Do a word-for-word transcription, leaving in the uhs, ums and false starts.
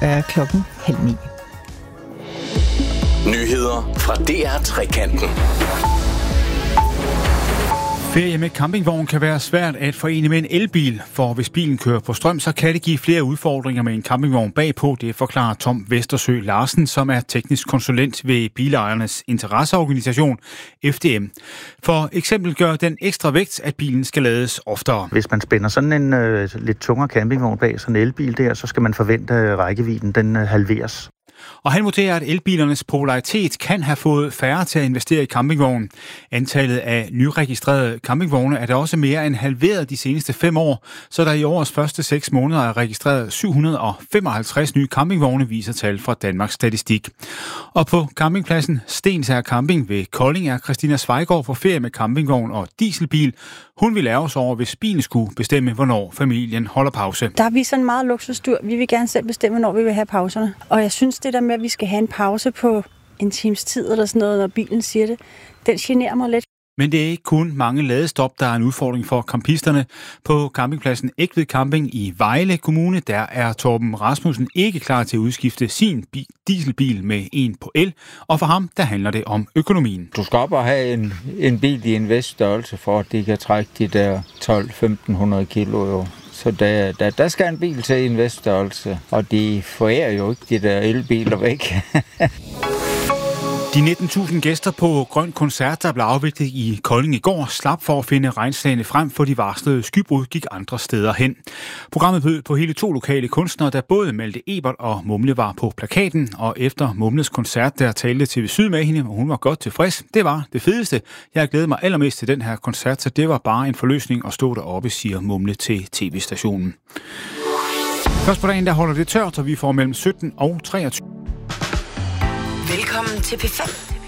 er klokken halv ni. Nyheder fra D R Trekanten. Ferie med campingvogn kan være svært at forene med en elbil, for hvis bilen kører på strøm, så kan det give flere udfordringer med en campingvogn bagpå. Det forklarer Tom Vestersø Larsen, som er teknisk konsulent ved bilejernes interesseorganisation F D M. For eksempel gør den ekstra vægt, at bilen skal lades oftere. Hvis man spænder sådan en øh, lidt tungere campingvogn bag sådan en elbil der, så skal man forvente, at rækkevidden den øh, halveres. Og han vurderer, at elbilernes popularitet kan have fået færre til at investere i campingvognen. Antallet af nyregistrerede campingvogne er der også mere end halveret de seneste fem år, så der i årets første seks måneder er registreret syv hundrede og femoghalvtreds nye campingvogne, viser tal fra Danmarks Statistik. Og på campingpladsen Stensager Camping ved Kolding er Christina Svejgaard på ferie med campingvogn og dieselbil. Hun vil ærge sig over, hvis bilen skulle bestemme, hvornår familien holder pause. Der er vi sådan meget luksusdyr. Vi vil gerne selv bestemme, hvornår vi vil have pauserne. Og jeg synes, det der med, at vi skal have en pause på en times tid eller sådan noget, når bilen siger det, den generer mig lidt. Men det er ikke kun mange ladestop, der er en udfordring for campisterne. På campingpladsen Egtved Camping i Vejle Kommune, der er Torben Rasmussen ikke klar til at udskifte sin dieselbil med en på el, og for ham, der handler det om økonomien. Du skal op og have en, en bil i en vis størrelse, for at de kan trække de der tolv til femten hundrede kilo jo. Så der, der, der skal en bil til en vis størrelse, og de forærer jo ikke de der elbiler væk. De nitten tusind gæster på Grøn Koncert, der blev afviklet i Kolding i går, slap for at finde regnslagene frem, for de varslede skybrud gik andre steder hen. Programmet bød på hele to lokale kunstnere, der både Malte Ebert og Mumle var på plakaten, og efter Mumles koncert, der talte T V Syd med hende, og hun var godt tilfreds. Det var det fedeste. Jeg glædede mig allermest til den her koncert, så det var bare en forløsning at stå deroppe, siger Mumle til T V-stationen. Først på dagen, der holder det tørt, og vi får mellem sytten og treogtyve. Velkommen til P fem.